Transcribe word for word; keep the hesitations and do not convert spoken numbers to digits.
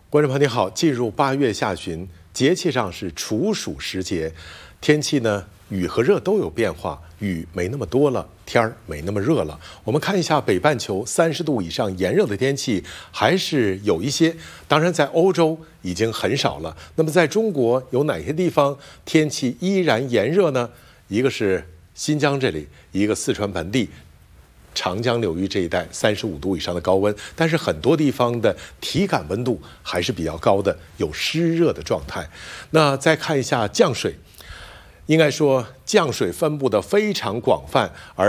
观众朋友您好，进入八月下旬，节气上是处暑时节，天气呢雨和热都有变化，雨没那么多了，天儿没那么热了。我们看一下北半球三十度以上炎热的天气还是有一些，当然在欧洲已经很少了。那么在中国有哪些地方天气依然炎热呢？一个是新疆这里，一个四川盆地。长江流域这一带三十五度以上的高温，但是很多地方的体感温度还是比较高的，有湿热的状态。那再看一下降水，应该说降水分布的非常广泛，而